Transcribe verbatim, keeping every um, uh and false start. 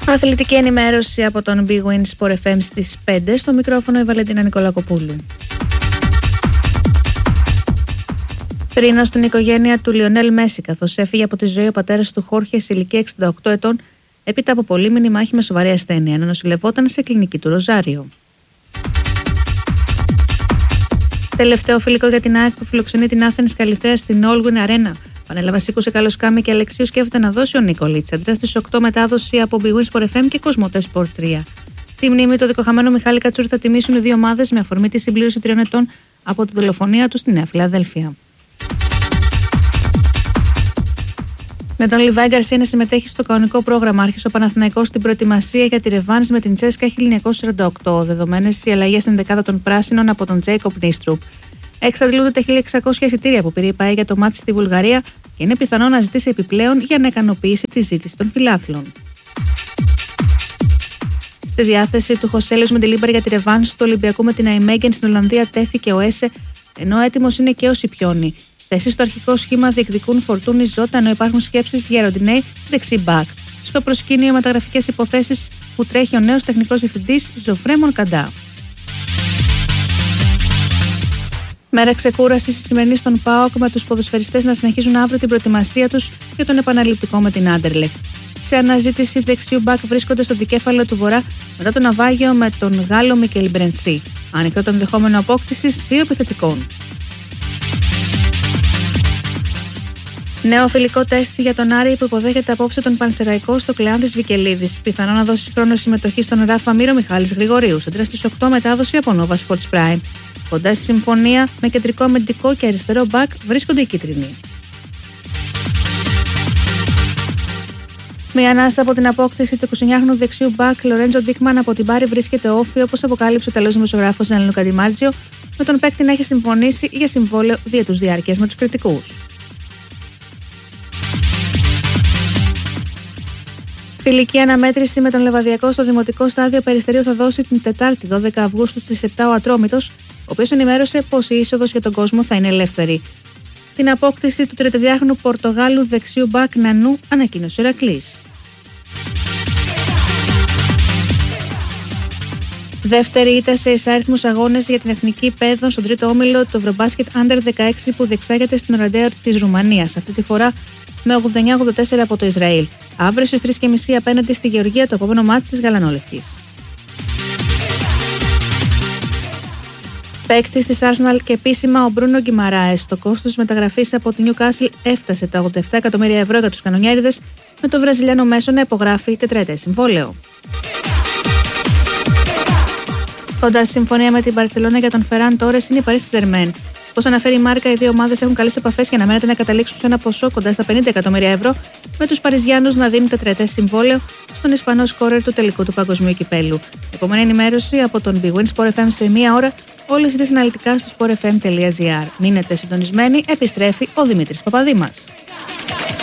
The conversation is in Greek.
Αθλητική ενημέρωση από τον Big Win Sport εφ εμ στις πέντε, στο μικρόφωνο η Βαλεντίνα Νικολακοπούλου. Θρήνος στην οικογένεια του Λιονέλ Μέση, καθώς έφυγε από τη ζωή ο πατέρας του Χόρχε σε ηλικία εξήντα οκτώ ετών, έπειτα από πολύμηνη μάχη με σοβαρή ασθένεια, ενώ νοσηλευόταν σε κλινική του Ροζάριο. Τελευταίο φιλικό για την ΑΕΚ που φιλοξενεί την Athens Καλιθέα στην Allwyn Arena. Πανελαβασίκου σε Καλοσκάμι και Αλεξίου σκέφτεται να δώσει ο Νικολίτσαντρα στις οκτώ μετάδοση από Big Win Sport εφ εμ και Κοσμοτέ Sport τρία. Τη μνήμη του δικοχαμένου Μιχάλη Κατσούρη θα τιμήσουν οι δύο ομάδες με αφορμή τη συμπλήρωση τριών ετών από τη δολοφονία του στη Νέα Φιλαδέλφια. Με τον Λιβάη Γκαρσία να συμμετέχει στο κανονικό πρόγραμμα, άρχισε ο Παναθηναϊκός στην προετοιμασία για τη ρεβάνς με την Τσέσκα χίλια εννιακόσια σαράντα οκτώ, δεδομένες οι αλλαγές στην δεκάδα των πράσινων από τον Τζέικοπ Νίστρουπ. Εξαντλούνται τα χίλια εξακόσια εισιτήρια που πήρε η ΠΑΕ για το μάτς στη Βουλγαρία και είναι πιθανό να ζητήσει επιπλέον για να ικανοποιήσει τη ζήτηση των φιλάθλων. Στη διάθεση του Χωσέλιος Μεντιλίμπαρ για τη ρεβάνς του Ολυμπιακού με την Αϊμέγεν στην Ολλανδία τέθηκε ο Έσε, ενώ έτοιμος είναι και ο Σιπιόνι. Θέσεις στο αρχικό σχήμα διεκδικούν Φορτούνη Ζώτα, ενώ υπάρχουν σκέψεις για Ροντινέι δεξί μπακ. Στο προσκήνιο μεταγραφικές υποθέσεις που τρέχει ο νέος τεχνικός διευθυντής Ζωφρέ Μονκαντά. Μέρα ξεκούραση στη σημερινή στον ΠΑΟΚ, με τους ποδοσφαιριστές να συνεχίζουν αύριο την προετοιμασία τους για τον επαναληπτικό με την Άντερλεχτ. Σε αναζήτηση δεξιού μπακ βρίσκονται στο δικέφαλο του Βορρά μετά το ναυάγιο με τον Γάλλο Μικελ Μπρενσί. Ανοιχτό το ενδεχόμενο απόκτησης δύο επιθετικών. Νέο φιλικό τεστ για τον Άρη που υποδέχεται απόψε τον Πανσεραϊκό στο Κλεάνθης Βικελίδης. Πιθανό να δώσει χρόνο συμμετοχή στον Ράφα Μύρο Μιχάλης Γρηγορίου. Σέντρα στις οκτώ μετάδοση από Nova Sports Prime. Κοντά στη συμφωνία με κεντρικό αμυντικό και αριστερό μπακ βρίσκονται οι κίτρινοι. Μια ανάσα από την απόκτηση του εικοσιεννιάχρονου δεξιού μπακ Λορέντζο Ντίκμαν από την Πάρη βρίσκεται όφη, όπως αποκάλυψε ο Ιταλός δημοσιογράφος Νέλο Καντιμάτζιο, με τον παίκτη να έχει συμφωνήσει για συμβόλαιο διετούς διάρκειας με τους κριτικούς. Φιλική αναμέτρηση με τον Λεβαδιακό στο δημοτικό στάδιο Περιστερίου θα δώσει την Τετάρτη δώδεκα Αυγούστου στις επτά ο Ατρόμητος, ο οποίος ενημέρωσε πως η είσοδος για τον κόσμο θα είναι ελεύθερη. Την απόκτηση του τριαντιδυάχρονου Πορτογάλου δεξιού μπακ Νανού ανακοίνωσε ο Ηρακλής. Δεύτερη ήττα σε εισάριθμους αγώνες για την εθνική παιδών στον τρίτο όμιλο του Ευρωμπάσκετ Under δεκαέξι που διεξάγεται στην Οραντέα της Ρουμανίας. Αυτή τη φορά με ογδόντα εννιά ογδόντα τέσσερα από το Ισραήλ. Αύριο στις τρεις και μισή απέναντι στη Γεωργία το επόμενο μάτς της Γαλανόλευκης. Παίκτης της Arsenal και επίσημα ο Μπρούνο Γκιμαράες. Το κόστος μεταγραφής από τη Newcastle έφτασε τα ογδόντα επτά εκατομμύρια ευρώ για τους κανονιέριδες, με το Βραζιλιάνο μέσο να υπογράφει τετραετές συμβόλαιο. Κοντά στη συμφωνία με την Μπαρτσελόνα για τον Φεράν Τόρες είναι η Paris Saint-Germain. Όπως αναφέρει η μάρκα, οι δύο ομάδες έχουν καλές επαφές και αναμένεται να καταλήξουν σε ένα ποσό κοντά στα πενήντα εκατομμύρια ευρώ, με τους Παριζιάνους να δίνουν τετραετές συμβόλαιο στον Ισπανό σκόρερ του τελικού του Παγκοσμίου Κυπέλλου. Επόμενη ενημέρωση από τον Big Win Sport εφ εμ σε μία ώρα. Όλες τις αναλυτικά στο sport f m τελεία g r. Μείνετε συντονισμένοι, επιστρέφει ο Δημήτρης Παπαδήμας.